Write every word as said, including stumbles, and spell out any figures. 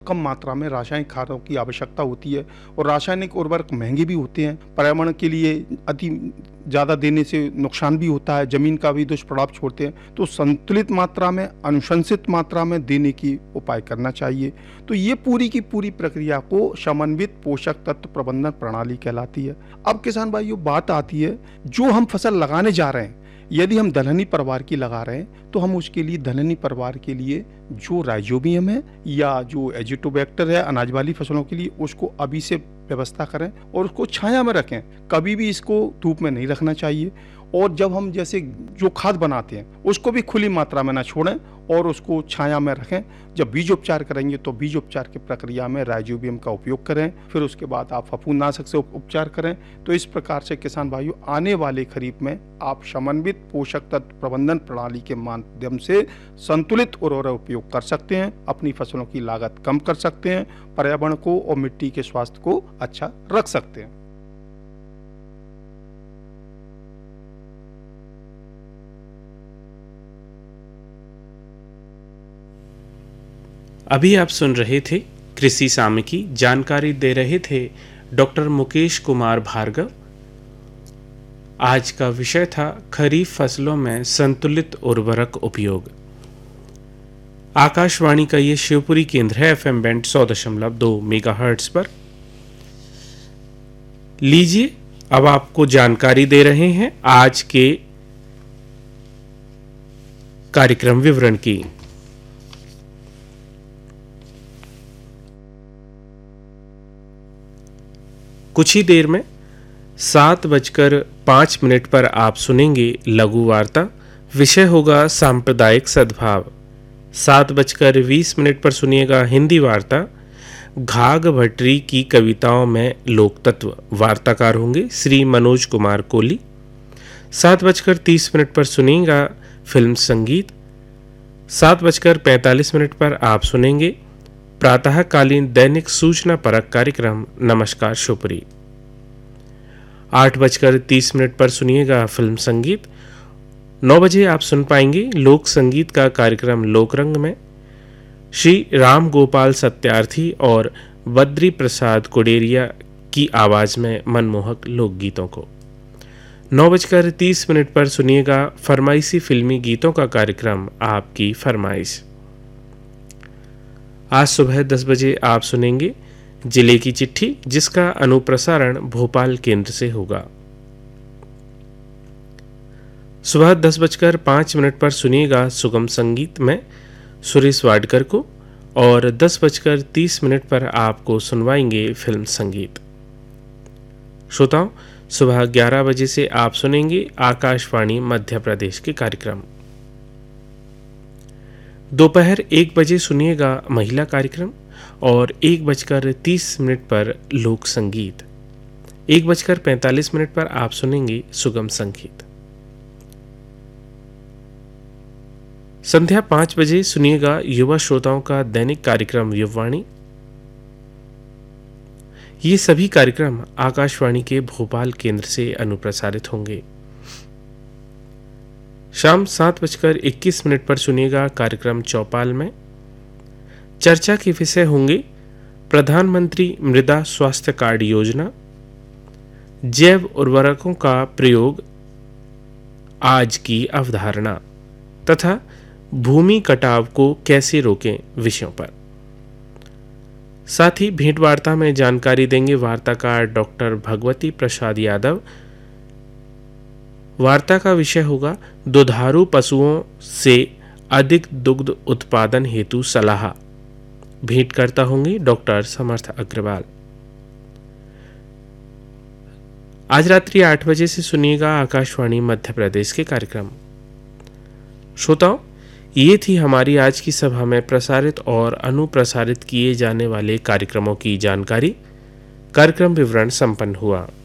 कम मात्रा में रासायनिक खादों की आवश्यकता होती है और रासायनिक उर्वरक महंगे भी होते हैं। पर्यावरण के लिए अति ज़्यादा देने से नुकसान भी होता है, ज़मीन का भी दुष्प्रभाव छोड़ते हैं। तो संतुलित मात्रा में, अनुशंसित मात्रा में देने की उपाय करना चाहिए। तो ये पूरी की पूरी प्रक्रिया को समन्वित पोषक तत्व प्रबंधन प्रणाली कहलाती है। अब किसान भाइयों, बात आती है जो हम फसल लगाने जा रहे हैं, यदि हम दलहनी परिवार की लगा रहे हैं तो हम उसके लिए दलहनी परिवार के लिए जो राइजोबियम है या जो एजिटोबैक्टर है अनाज वाली फसलों के लिए, उसको अभी से व्यवस्था करें और उसको छाया में रखें। कभी भी इसको धूप में नहीं रखना चाहिए। और जब हम जैसे जो खाद बनाते हैं उसको भी खुली मात्रा में ना छोड़ें और उसको छाया में रखें। जब बीज उपचार करेंगे तो बीज उपचार की प्रक्रिया में राइजोबियम का उपयोग करें, फिर उसके बाद आप फफूंदनाशक से उपचार करें। तो इस प्रकार से किसान भाइयों, आने वाले खरीफ में आप समन्वित पोषक तत्व प्रबंधन प्रणाली के माध्यम से संतुलित उर्वरक उपयोग कर सकते हैं, अपनी फसलों की लागत कम कर सकते हैं, पर्यावरण को और मिट्टी के स्वास्थ्य को अच्छा रख सकते हैं। अभी आप सुन रहे थे कृषि सामयिकी, जानकारी दे रहे थे डॉक्टर मुकेश कुमार भार्गव। आज का विषय था खरीफ फसलों में संतुलित उर्वरक उपयोग। आकाशवाणी का ये शिवपुरी केंद्र है, एफएम बैंड सौ दशमलव दो मेगाहर्ट्ज पर। लीजिए, अब आपको जानकारी दे रहे हैं आज के कार्यक्रम विवरण की। कुछ ही देर में सात बजकर पाँच मिनट पर आप सुनेंगे लघु वार्ता। विषय होगा सांप्रदायिक सद्भाव। सात बजकर बीस मिनट पर सुनिएगा हिंदी वार्ता, घाघ भट्टरी की कविताओं में लोक तत्व। वार्ताकार होंगे श्री मनोज कुमार कोहली। सात बजकर तीस मिनट पर सुनिएगा फिल्म संगीत। सात बजकर पैंतालीस मिनट पर आप सुनेंगे प्रातःकालीन दैनिक सूचना परक कार्यक्रम नमस्कार शिवपुरी। आठ बजकर तीस मिनट पर सुनिएगा फिल्म संगीत। नौ बजे आप सुन पाएंगे लोक संगीत का कार्यक्रम लोकरंग में श्री राम गोपाल सत्यार्थी और बद्री प्रसाद कोडेरिया की आवाज में मनमोहक लोकगीतों को। नौ बजकर तीस मिनट पर सुनिएगा फरमाइशी फिल्मी गीतों का कार्यक्रम आपकी फरमाइश। आज सुबह दस बजे आप सुनेंगे जिले की चिट्ठी, जिसका अनुप्रसारण भोपाल केंद्र से होगा। सुबह दस बजकर पाँच मिनट पर सुनिएगा सुगम संगीत में सुरेश वाडकर को और दस बजकर तीस मिनट पर आपको सुनवाएंगे फिल्म संगीत। श्रोताओं, सुबह ग्यारह बजे से आप सुनेंगे आकाशवाणी मध्य प्रदेश के कार्यक्रम। दोपहर एक बजे सुनिएगा महिला कार्यक्रम और एक बजकर तीस मिनट पर लोक संगीत। एक बजकर पैंतालीस मिनट पर आप सुनेंगे सुगम संगीत। संध्या पाँच बजे सुनिएगा युवा श्रोताओं का दैनिक कार्यक्रम युववाणी। ये सभी कार्यक्रम आकाशवाणी के भोपाल केंद्र से अनुप्रसारित होंगे। शाम सात बजकर इक्कीस मिनट पर सुनिएगा कार्यक्रम चौपाल में। चर्चा के विषय होंगे प्रधानमंत्री मृदा स्वास्थ्य कार्ड योजना, जैव उर्वरकों का प्रयोग, आज की अवधारणा तथा भूमि कटाव को कैसे रोकें विषयों पर। साथ ही भेंट वार्ता में जानकारी देंगे वार्ताकार डॉक्टर भगवती प्रसाद यादव। वार्ता का विषय होगा दुधारू पशुओं से अधिक दुग्ध उत्पादन हेतु सलाह। भेंट करता होंगे डॉक्टर समर्थ अग्रवाल। आज रात्रि आठ बजे से सुनिएगा आकाशवाणी मध्य प्रदेश के कार्यक्रम। श्रोताओं, ये थी हमारी आज की सभा में प्रसारित और अनुप्रसारित किए जाने वाले कार्यक्रमों की जानकारी। कार्यक्रम विवरण संपन्न हुआ।